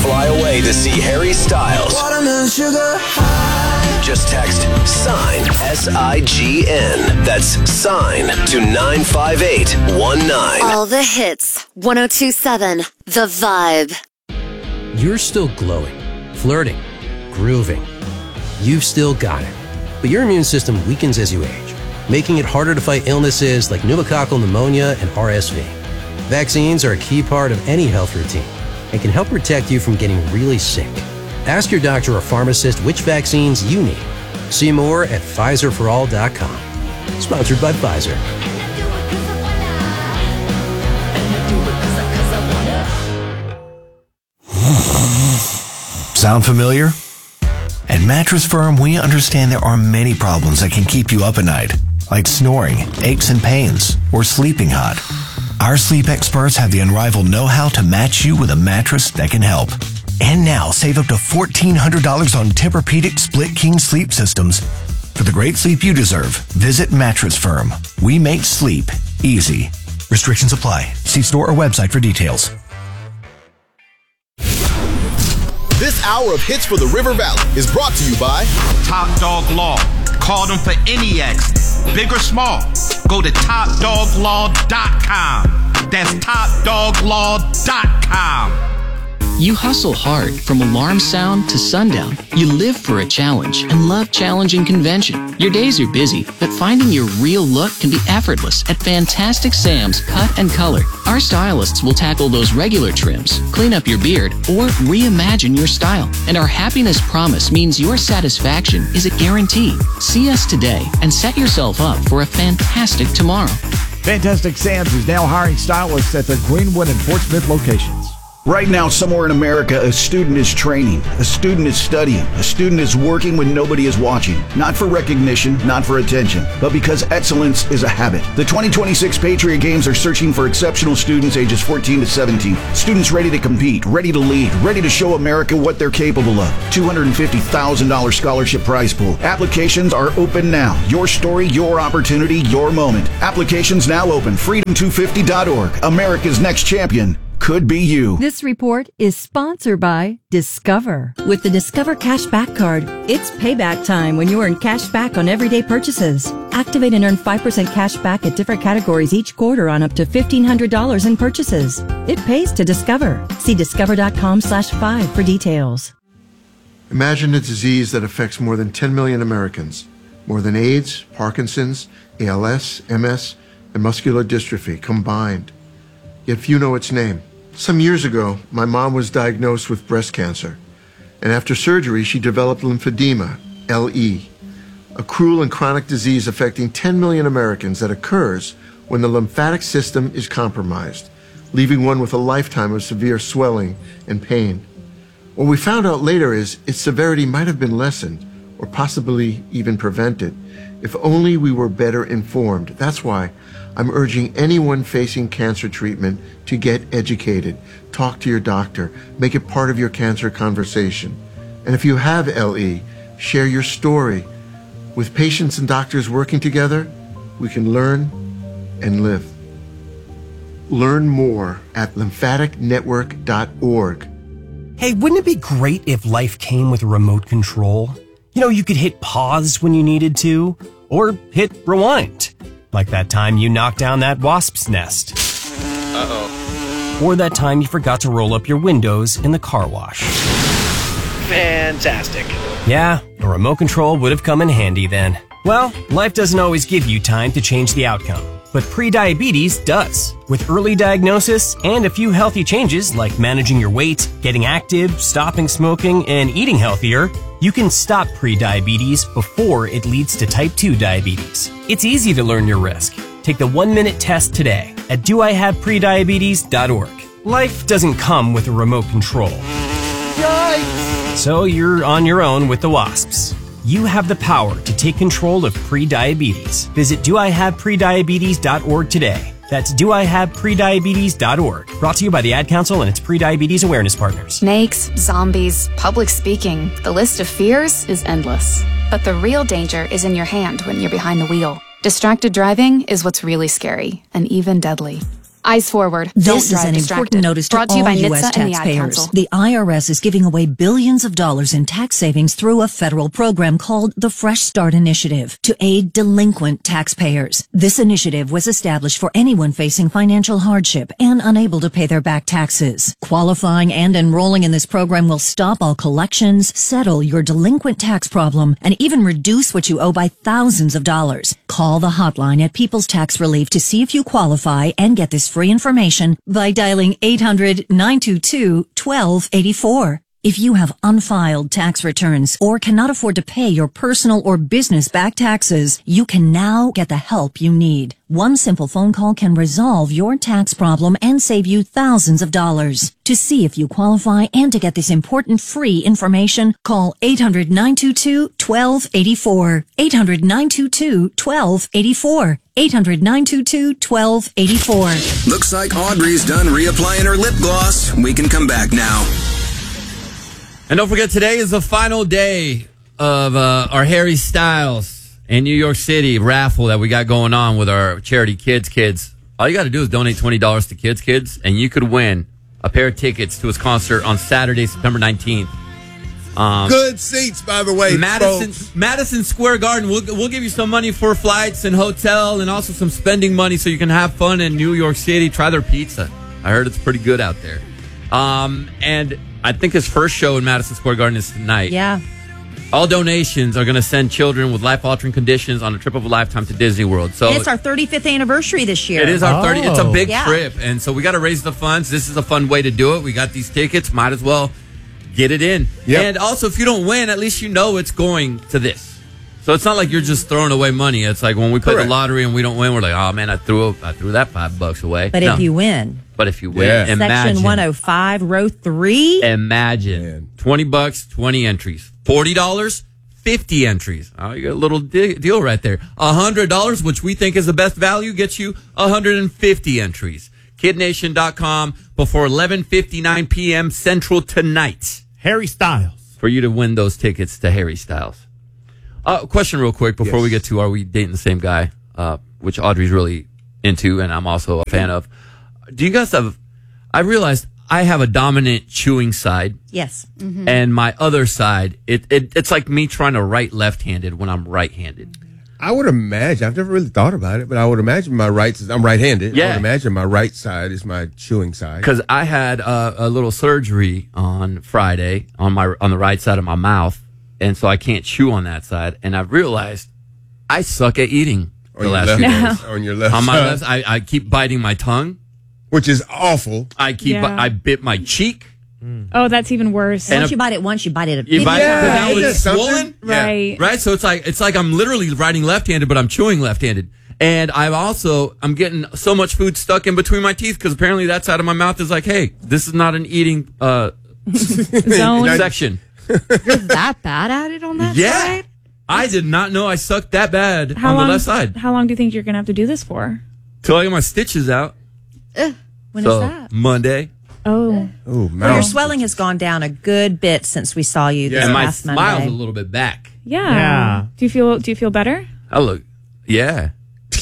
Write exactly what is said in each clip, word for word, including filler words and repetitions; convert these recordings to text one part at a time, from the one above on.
fly away to see Harry Styles. Watermelon sugar high. Just text SIGN, S I G N. That's SIGN to nine five eight one nine. All the hits. one oh two point seven The Vibe. You're still glowing, flirting, grooving. You've still got it. But your immune system weakens as you age, making it harder to fight illnesses like pneumococcal pneumonia and R S V. Vaccines are a key part of any health routine and can help protect you from getting really sick. Ask your doctor or pharmacist which vaccines you need. See more at Pfizer for all dot com. Sponsored by Pfizer. Sound familiar? At Mattress Firm, we understand there are many problems that can keep you up at night, like snoring, aches and pains, or sleeping hot. Our sleep experts have the unrivaled know-how to match you with a mattress that can help. And now, save up to fourteen hundred dollars on Tempur-Pedic Split King sleep systems. For the great sleep you deserve, visit Mattress Firm. We make sleep easy. Restrictions apply. See store or website for details. This hour of Hits for the River Valley is brought to you by Top Dog Law. Call them for any accident, big or small. Go to top dog law dot com. That's top dog law dot com. You hustle hard from alarm sound to sundown. You live for a challenge and love challenging convention. Your days are busy, but finding your real look can be effortless at Fantastic Sam's Cut and Color. Our stylists will tackle those regular trims, clean up your beard, or reimagine your style. And our happiness promise means your satisfaction is a guarantee. See us today and set yourself up for a fantastic tomorrow. Fantastic Sam's is now hiring stylists at the Greenwood and Fort Smith locations. Right now, somewhere in America, a student is training, a student is studying, a student is working when nobody is watching. Not for recognition, not for attention, but because excellence is a habit. The twenty twenty-six Patriot Games are searching for exceptional students ages fourteen to seventeen. Students ready to compete, ready to lead, ready to show America what they're capable of. two hundred fifty thousand dollars scholarship prize pool. Applications are open now. Your story, your opportunity, your moment. Applications now open. freedom two fifty dot org. America's next champion could be you. This report is sponsored by Discover. With the Discover Cashback Card, it's payback time when you earn cash back on everyday purchases. Activate and earn five percent cash back at different categories each quarter on up to fifteen hundred dollars in purchases. It pays to Discover. See discover.com slash five for details. Imagine a disease that affects more than ten million Americans. More than AIDS, Parkinson's, A L S, M S, and muscular dystrophy combined. Yet few know its name. Some years ago, my mom was diagnosed with breast cancer, and after surgery, she developed lymphedema, L E, a cruel and chronic disease affecting ten million Americans that occurs when the lymphatic system is compromised, leaving one with a lifetime of severe swelling and pain. What we found out later is its severity might have been lessened, or possibly even prevented, if only we were better informed. That's why I'm urging anyone facing cancer treatment to get educated. Talk to your doctor. Make it part of your cancer conversation. And if you have L E, share your story. With patients and doctors working together, we can learn and live. Learn more at lymphatic network dot org. Hey, wouldn't it be great if life came with a remote control? You know, you could hit pause when you needed to, or hit rewind. Like that time you knocked down that wasp's nest. Uh-oh. Or that time you forgot to roll up your windows in the car wash. Fantastic. Yeah, a remote control would have come in handy then. Well, life doesn't always give you time to change the outcome, but prediabetes does. With early diagnosis and a few healthy changes like managing your weight, getting active, stopping smoking, and eating healthier, you can stop prediabetes before it leads to type two diabetes. It's easy to learn your risk. Take the one-minute test today at do I have prediabetes dot org. Life doesn't come with a remote control. Yikes! So you're on your own with the wasps. You have the power to take control of prediabetes. Visit do I have prediabetes dot org today. That's do I have prediabetes dot org. Brought to you by the Ad Council and its prediabetes awareness partners. Snakes, zombies, public speaking. The list of fears is endless. But the real danger is in your hand when you're behind the wheel. Distracted driving is what's really scary and even deadly. Eyes forward. This Don't is drive an distracted. important notice to Brought to you all by U S NHTSA and the Ad taxpayers. Council. The I R S is giving away billions of dollars in tax savings through a federal program called the Fresh Start Initiative to aid delinquent taxpayers. This initiative was established for anyone facing financial hardship and unable to pay their back taxes. Qualifying and enrolling in this program will stop all collections, settle your delinquent tax problem, and even reduce what you owe by thousands of dollars. Call the hotline at People's Tax Relief to see if you qualify and get this free information by dialing eight hundred, nine two two, one two eight four. If you have unfiled tax returns or cannot afford to pay your personal or business back taxes, you can now get the help you need. One simple phone call can resolve your tax problem and save you thousands of dollars. To see if you qualify and to get this important free information, call eight hundred, nine two two, one two eight four. eight hundred, nine two two, one two eight four. eight hundred, nine two two, one two eight four. Looks like Audrey's done reapplying her lip gloss. We can come back now. And don't forget, today is the final day of uh, our Harry Styles in New York City raffle that we got going on with our charity Kids Kids. All you got to do is donate twenty dollars to Kids Kids, and you could win a pair of tickets to his concert on Saturday, September nineteenth. Um, Good seats, by the way, Madison, folks. Madison Square Garden. We'll, we'll give you some money for flights and hotel and also some spending money so you can have fun in New York City. Try their pizza. I heard it's pretty good out there. Um, and I think his first show in Madison Square Garden is tonight. Yeah. All donations are going to send children with life-altering conditions on a trip of a lifetime to Disney World. So And it's our thirty-fifth anniversary this year. it is our thirty. It's a big Yeah. trip, and so we got to raise the funds. This is a fun way to do it. We got these tickets. Might as well get it in. Yep. And also, if you don't win, at least you know it's going to this. So it's not like you're just throwing away money. It's like when we play Correct. the lottery and we don't win, we're like, oh man, I threw I threw that five bucks away. But No. if you win, but if you win, Yeah. imagine. Section one oh five, row three. Imagine Man. twenty bucks, twenty entries, forty dollars, fifty entries. Oh, you got a little di- deal right there. A hundred dollars, which we think is the best value, gets you a hundred and fifty entries. Kid Nation dot com before eleven fifty-nine p.m. Central tonight Harry Styles. for you to win those tickets to Harry Styles. Uh, question real quick before Yes. we get to are we dating the same guy, uh, which Audrey's really into and I'm also a fan of. Do you guys have, I realized I have a dominant chewing side. Yes. And my other side, it, it it's like me trying to write left-handed when I'm right-handed. I would imagine, I've never really thought about it, but I would imagine my right, I'm right-handed. I Yeah. would imagine my right side is my chewing side. Because I had uh, a little surgery on Friday on my on the right side of my mouth, and so I can't chew on that side. And I've realized I suck at eating On the your last left few hand, days. on your left On my side. left, I, I keep biting my tongue. Which is awful. I keep Yeah. I bit my cheek. Oh, that's even worse. And Once a- you bite it once, you bite it. You bite Yeah, it now ain't it's that something? swollen, Right. Right, so it's like it's like I'm literally writing left-handed, but I'm chewing left-handed, and I'm also I'm getting so much food stuck in between my teeth because apparently that side of my mouth is like, hey, this is not an eating uh, Zone. section. You're that bad at it on that Yeah, side? I did not know I sucked that bad How on long? the left side How long do you think you're gonna have to do this for? till I get my stitches out. When is so that? Monday, Oh, Oh, Well, man. your swelling has gone down a good bit since we saw you this and my past smile's Monday. a little bit back. yeah. Yeah. Do you feel? Do you feel better? I look, yeah,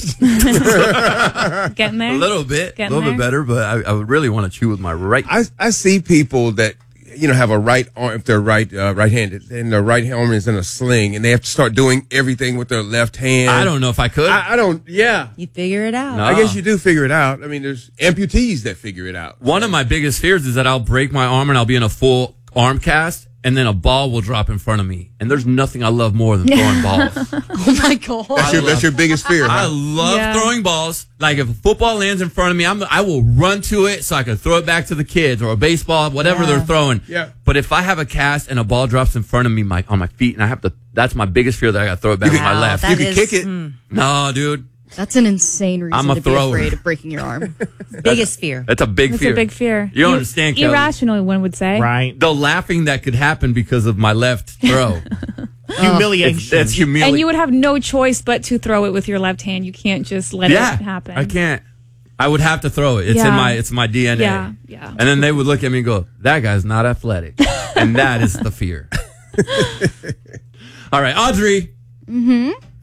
Getting there. a little bit, a Getting little bit there? better, but I, I would really want to chew with my right. I, I see people that, you know, have a right arm, if they're right, uh, right-handed, and their right arm is in a sling, and they have to start doing everything with their left hand. I don't know if I could. I, I don't, yeah. You figure it out. No. I guess you do figure it out. I mean, there's amputees that figure it out. One of my biggest fears is that I'll break my arm and I'll be in a full arm cast and then a ball will drop in front of me. And there's nothing I love more than throwing balls. Oh my God. That's your, that's your biggest fear, I huh? love Yeah. throwing balls. Like if a football lands in front of me, I'm, I will run to it so I can throw it back to the kids or a baseball, whatever Yeah. they're throwing. Yeah. But if I have a cast and a ball drops in front of me my, on my feet and I have to, that's my biggest fear that I got to throw it back with my Wow, left. that You can is, kick it. mm, No, dude. That's an insane reason I'm a to thrower. be afraid of breaking your arm. biggest fear. That's a big That's fear. a big fear. You don't Ir- understand, Kelly. Irrational, one would say. Right. The laughing that could happen because of my left throw. Humiliation. It's, it's humiliating. And you would have no choice but to throw it with your left hand. You can't just let yeah, it happen. I can't. I would have to throw it. It's Yeah. in my it's my D N A. Yeah, yeah. And then they would look at me and go, "That guy's not athletic," and that is the fear. All right, Audrey. Mm-hmm.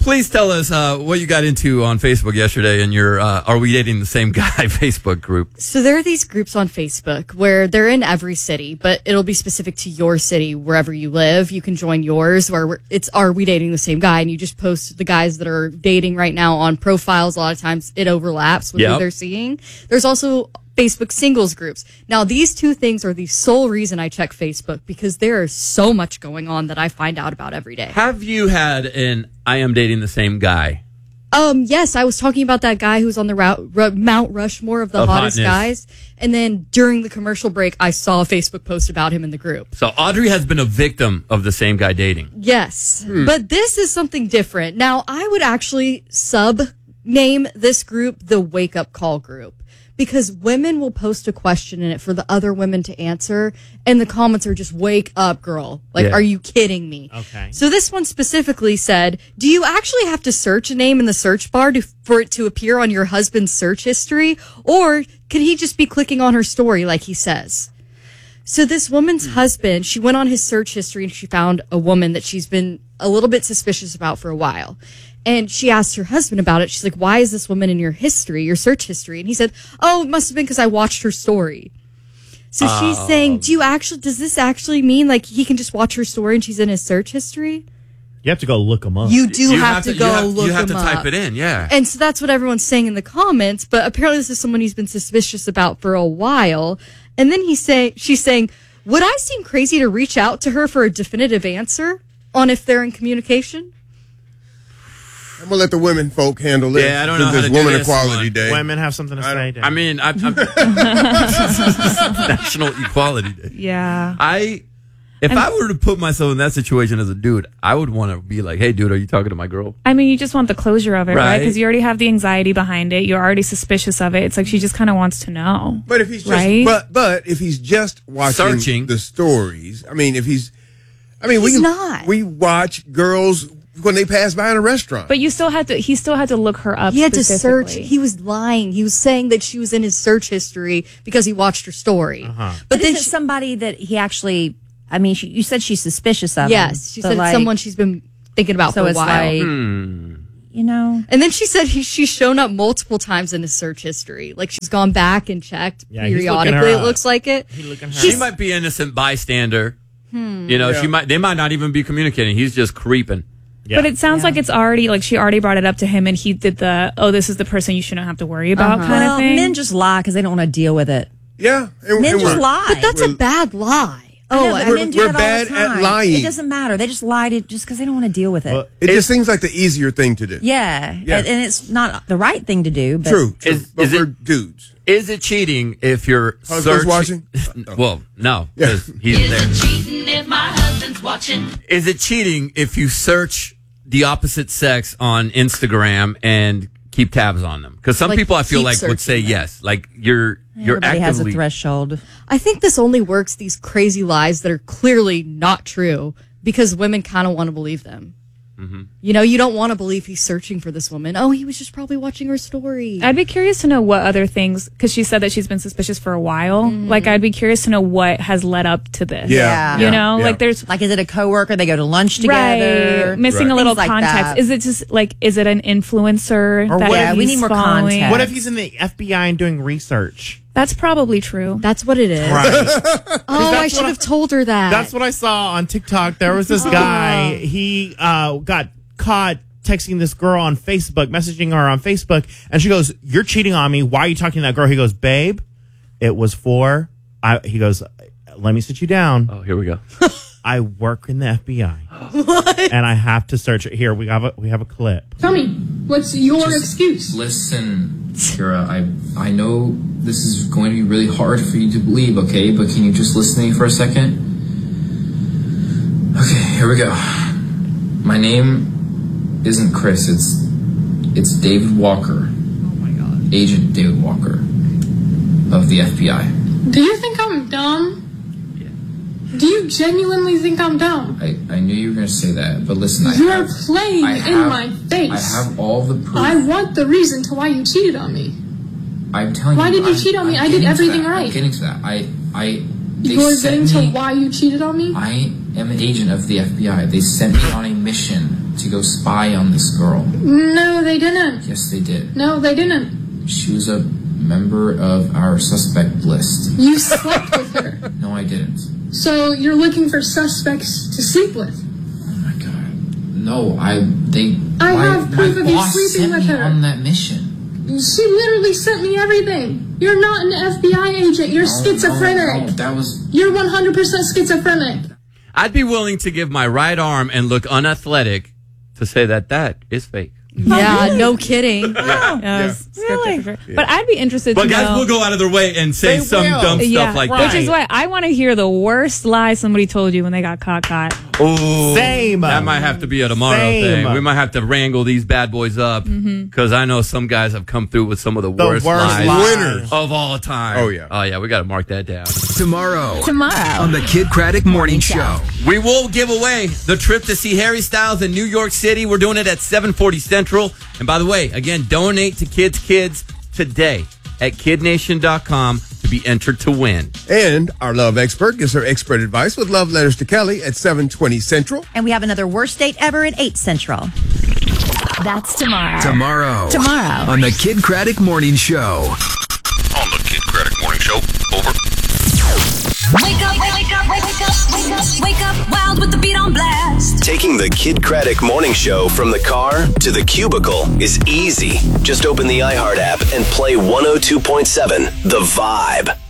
Please tell us uh, what you got into on Facebook yesterday in your uh, Are We Dating the Same Guy Facebook group. So there are these groups on Facebook where they're in every city, but it'll be specific to your city, wherever you live. You can join yours where we're- it's Are We Dating the Same Guy? And you just post the guys that are dating right now on profiles. A lot of times it overlaps with Yep. who they're seeing. There's also Facebook singles groups. Now, these two things are the sole reason I check Facebook because there is so much going on that I find out about every day. Have you had an I am dating the same guy? Um, yes, I was talking about that guy who's on the route, Ru- Mount Rushmore of the Of hottest hotness. guys. And then during the commercial break, I saw a Facebook post about him in the group. So Audrey has been a victim of the same guy dating. Yes, Hmm. but this is something different. Now, I would actually sub name this group the Wake Up Call group because women will post a question in it for the other women to answer, and the comments are just "Wake up, girl!" Like, Yeah. are you kidding me? Okay. So this one specifically said, "Do you actually have to search a name in the search bar to, for it to appear on your husband's search history, or could he just be clicking on her story like he says?" So this woman's husband, she went on his search history and she found a woman that she's been a little bit suspicious about for a while. And she asked her husband about it. She's like, "Why is this woman in your history, your search history?" And he said, "Oh, it must have been because I watched her story." So she's Oh. saying, do you actually, does this actually mean like he can just watch her story and she's in his search history? You have to go look them up. You do have, to go you have, look You have to him type up. it in, yeah. And so that's what everyone's saying in the comments, but apparently this is someone he's been suspicious about for a while. And then he's saying, she's saying, would I seem crazy to reach out to her for a definitive answer on if they're in communication? I'm gonna let the women folk handle this. Yeah, I don't know since how it's to do Women this Equality one. Day. Women have something to say. Dan. I mean, I, I'm National Equality Day. Yeah. I, if And- I were to put myself in that situation as a dude, I would want to be like, "Hey, dude, are you talking to my girl?" I mean, you just want the closure of it, right? Right. Because you already have the anxiety behind it. You're already suspicious of it. It's like she just kind of wants to know. But if he's just, right? but but if he's just watching Searching. the stories, I mean, if he's, I mean, we He's can- not. we watch girls when they pass by in a restaurant. But you still had to. He still had to look her up. He had to search. specifically. He was lying. He was saying that she was in his search history because he watched her story. Uh-huh. But But then is it she, somebody that he actually? I mean, she, you said she's suspicious of him. yes, she So, said like, it's someone she's been thinking about So for a it's while. like, Hmm. you know, And then she said he, she's shown up multiple times in his search history. Like she's gone back and checked Yeah, he's looking periodically. her It up. looks like it. He looking her She up. might be innocent bystander. Hmm. You know, Yeah. she might. They might not even be communicating. He's just creeping. Yeah. But it sounds like it's already like she already brought it up to him, and he did the oh, this is the person you shouldn't have to worry about kind well, of thing. men just lie because they don't want to deal with it. yeah, and, Men and just we're, lie. But that's a bad lie. I know, Oh, but and- men do we're that all bad the at time. lying. It doesn't matter. They just lie to, just because they don't want to deal with it. Well, it just seems like the easier thing to do. yeah. Yeah. And, and it's not the right thing to do. But True, true. Is- but is we're it- dudes. Is it cheating if you're Husband's searching? watching? Well, no, Yeah. 'cause he's there. Cheating if my husband's watching. Is it cheating if you search the opposite sex on Instagram and keep tabs on them? Because some Like, people I feel keep like would say searching them. yes. Like you're you're everybody has a actively. threshold. I think this only works, these crazy lies that are clearly not true, because women kind of want to believe them. Mm-hmm. You know, you don't want to believe he's searching for this woman. Oh, he was just probably watching her story. I'd be curious to know what other things, because she said that she's been suspicious for a while. Like, I'd be curious to know what has led up to this. Yeah. You Yeah. know, Yeah. like there's Like, is it a coworker? They go to lunch together. right, missing Right. a little Things like context. that. Is it just like, is it an influencer? Or that what- Yeah, we he's need more following? context. What if he's in the F B I and doing research? That's probably true. That's what it is. Right. Oh, I what should I- have told her that. That's what I saw on TikTok. There was this guy. He uh, got caught texting this girl on Facebook, messaging her on Facebook, and she goes, "You're cheating on me. Why are you talking to that girl?" He goes, "Babe, it was for." I, he goes, "Let me sit you down. Oh, here we go. I work in the F B I, What? and I have to search it. Here we have a we have a clip." Tell me, what's your excuse? Listen, Kira, I I know this is going to be really hard for you to believe, okay? But can you just listen to me for a second? Okay, here we go. My name isn't Chris, it's it's David Walker. Oh my god. Agent David Walker of the F B I. Do you think I'm dumb? Do you genuinely think I'm dumb? I, I knew you were going to say that, but listen, I You're have, playing I in have- my face. I have all the proof. I want the reason to why you cheated on me. I'm telling Why you. did you I'm- cheat on me? I'm I did getting to everything that. right. I'm getting to that. I, I, They You're sent getting me- to why you cheated on me? I am an agent of the F B I. They sent me on a mission to go spy on this girl. No, they didn't. Yes, they did. No, they didn't. She was a member of our suspect list. You slept with her. No, I didn't. So you're looking for suspects to sleep with. No, I they. I my, have proof my of you boss sleeping sent with me her. on that mission. She literally sent me everything. You're not an F B I agent. You're No, schizophrenic. no, no, that was. You're one hundred percent schizophrenic. I'd be willing to give my right arm and look unathletic to say that that is fake. Yeah, no kidding. Yeah, Yeah. it's scripted for sure. But I'd be interested But to guys know. will go out of their way and say They some will. dumb stuff yeah, like which that. is why I want to hear the worst lie somebody told you when they got caught caught. Ooh, Same. That might have to be a tomorrow Same. thing. We might have to wrangle these bad boys up because I know some guys have come through with some of the, The worst, worst lies lies. Winners. of all time. Oh, yeah. Oh yeah, we got to mark that down. Tomorrow. Tomorrow. On the Kid Craddock Morning Show. We will give away the trip to see Harry Styles in New York City. We're doing it at seven forty Central. And by the way, again, donate to Kids Kids today at kid nation dot com to be entered to win. And our love expert gives her expert advice with love letters to Kelly at seven twenty Central. And we have another worst date ever at eight Central. That's tomorrow. Tomorrow. Tomorrow. On the Kid Craddock Morning Show. On the Kid Craddock Morning Show. Over. Wake up, wake up, wake up, wake up, wake up, wild with the beat on blast. Taking the Kid Craddock Morning Show from the car to the cubicle is easy. Just open the iHeart app and play one oh two point seven The Vibe.